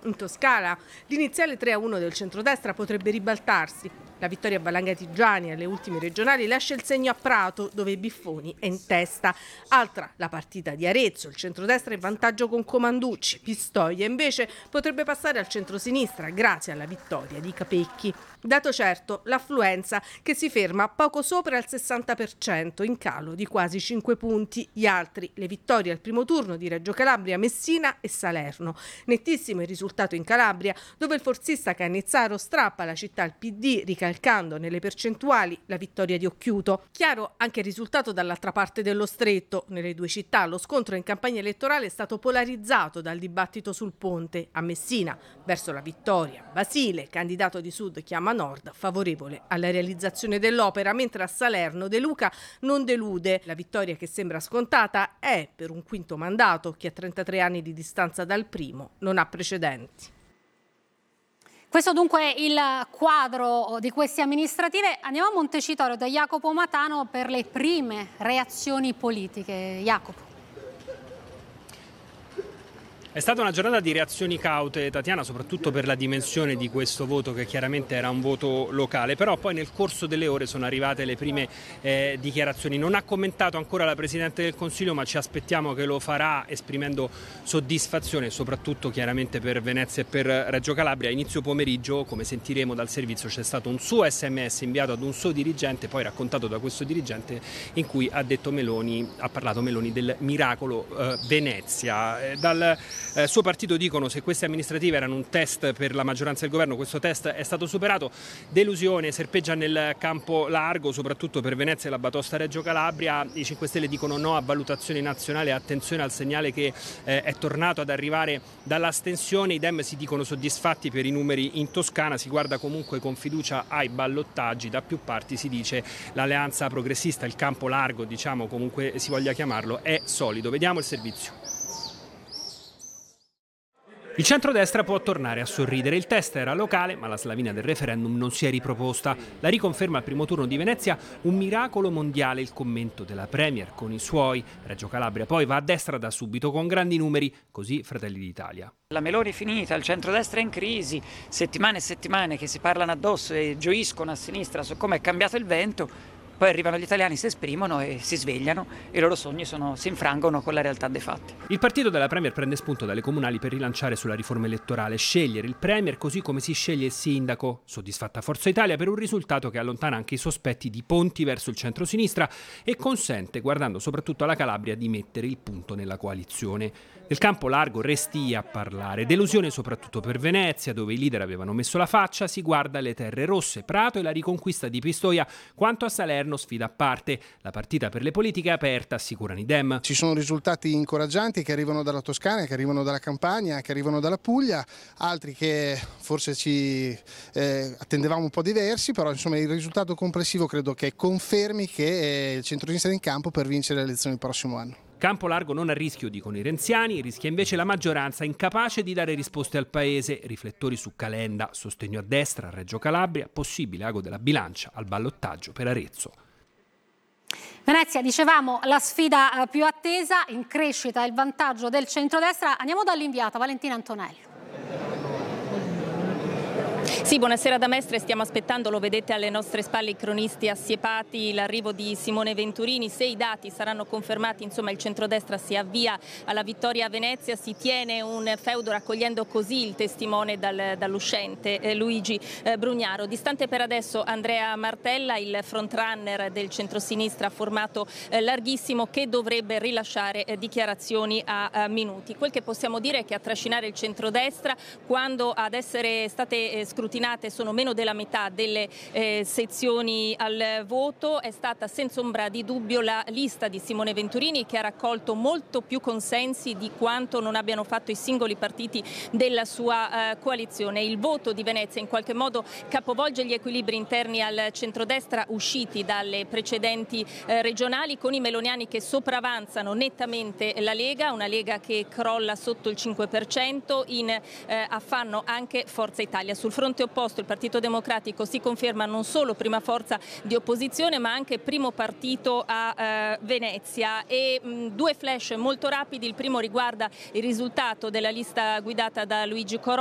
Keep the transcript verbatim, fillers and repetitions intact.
In Toscana l'iniziale tre a uno del centrodestra potrebbe ribaltarsi. La vittoria a Valangatigiani alle ultime regionali lascia il segno a Prato, dove Biffoni è in testa. Altra la partita di Arezzo, il centrodestra è in vantaggio con Comanducci. Pistoia invece potrebbe passare al centrosinistra grazie alla vittoria di Capecchi. Dato certo, l'affluenza che si ferma poco sopra il sessanta per cento, in calo di quasi cinque punti. Gli altri, le vittorie al primo turno di Reggio Calabria, Messina e Salerno. Nettissimo il risultato in Calabria, dove il forzista Cannizzaro strappa la città al P D, ricalcando nelle percentuali la vittoria di Occhiuto. Chiaro anche il risultato dall'altra parte dello stretto. Nelle due città lo scontro in campagna elettorale è stato polarizzato dal dibattito sul ponte. A Messina, verso la vittoria, Basile, candidato di Sud, chiama Nord, favorevole alla realizzazione dell'opera, mentre a Salerno De Luca non delude. La vittoria, che sembra scontata, è per un quinto mandato che a trentatré anni di distanza dal primo non ha precedenti. Questo dunque è il quadro di queste amministrative. Andiamo a Montecitorio da Jacopo Matano per le prime reazioni politiche. Jacopo. È stata una giornata di reazioni caute, Tatiana, soprattutto per la dimensione di questo voto, che chiaramente era un voto locale, però poi nel corso delle ore sono arrivate le prime eh, dichiarazioni. Non ha commentato ancora la Presidente del Consiglio, ma ci aspettiamo che lo farà esprimendo soddisfazione, soprattutto chiaramente per Venezia e per Reggio Calabria. A inizio pomeriggio, come sentiremo dal servizio, c'è stato un suo sms inviato ad un suo dirigente, poi raccontato da questo dirigente, in cui ha detto Meloni, ha parlato Meloni del miracolo eh, Venezia. Eh, dal Eh, suo partito dicono: se queste amministrative erano un test per la maggioranza del governo, questo test è stato superato. Delusione serpeggia nel campo largo, soprattutto per Venezia e la batosta Reggio Calabria. I cinque Stelle dicono no a valutazione nazionale, attenzione al segnale che eh, è tornato ad arrivare dall'astensione. I Dem si dicono soddisfatti per i numeri in Toscana, si guarda comunque con fiducia ai ballottaggi. Da più parti si dice l'alleanza progressista, il campo largo, diciamo, comunque si voglia chiamarlo, è solido. Vediamo il servizio. Il centrodestra può tornare a sorridere. Il test era locale, ma la slavina del referendum non si è riproposta. La riconferma al primo turno di Venezia: un miracolo mondiale, il commento della Premier con i suoi. Reggio Calabria poi va a destra da subito con grandi numeri, così Fratelli d'Italia. La Meloni è finita, il centrodestra è in crisi, settimane e settimane che si parlano addosso e gioiscono a sinistra su come è cambiato il vento. Poi arrivano gli italiani, si esprimono e si svegliano e i loro sogni sono, si infrangono con la realtà dei fatti. Il partito della Premier prende spunto dalle comunali per rilanciare sulla riforma elettorale, scegliere il Premier così come si sceglie il sindaco. Soddisfatta Forza Italia per un risultato che allontana anche i sospetti di ponti verso il centrosinistra e consente, guardando soprattutto alla Calabria, di mettere il punto nella coalizione. Nel campo largo resti a parlare. Delusione soprattutto per Venezia, dove i leader avevano messo la faccia. Si guarda le terre rosse, Prato e la riconquista di Pistoia. Quanto a Salerno, sfida a parte. La partita per le politiche è aperta, assicurano i Dem. Ci sono risultati incoraggianti che arrivano dalla Toscana, che arrivano dalla Campania, che arrivano dalla Puglia, altri che forse ci eh, attendevamo un po' diversi, però insomma il risultato complessivo credo che confermi che eh, il centro-sinistra è in campo per vincere le elezioni il prossimo anno. Campo largo non a rischio, dicono i renziani, rischia invece la maggioranza incapace di dare risposte al paese. Riflettori su Calenda, sostegno a destra a Reggio Calabria, possibile ago della bilancia al ballottaggio per Arezzo. Venezia, dicevamo, la sfida più attesa, in crescita il vantaggio del centrodestra. Andiamo dall'inviata Valentina Antonelli. Sì, buonasera da Mestre, stiamo aspettando, lo vedete alle nostre spalle i cronisti assiepati, l'arrivo di Simone Venturini. Se i dati saranno confermati, insomma il centrodestra si avvia alla vittoria a Venezia, si tiene un feudo raccogliendo così il testimone dal, dall'uscente eh, Luigi eh, Brugnaro. Distante per adesso Andrea Martella, il frontrunner del centrosinistra formato eh, larghissimo, che dovrebbe rilasciare eh, dichiarazioni a, a minuti. Quel che possiamo dire è che a trascinare il centrodestra, quando ad essere state eh, scrutinate sono meno della metà delle eh, sezioni al voto, è stata senza ombra di dubbio la lista di Simone Venturini, che ha raccolto molto più consensi di quanto non abbiano fatto i singoli partiti della sua eh, coalizione. Il voto di Venezia in qualche modo capovolge gli equilibri interni al centrodestra usciti dalle precedenti eh, regionali, con i meloniani che sopravanzano nettamente la Lega, una Lega che crolla sotto il cinque per cento, in eh, affanno anche Forza Italia. Sul fronte opposto il Partito Democratico si conferma non solo prima forza di opposizione, ma anche primo partito a eh, Venezia. E mh, due flash molto rapidi: il primo riguarda il risultato della lista guidata da Luigi Corò.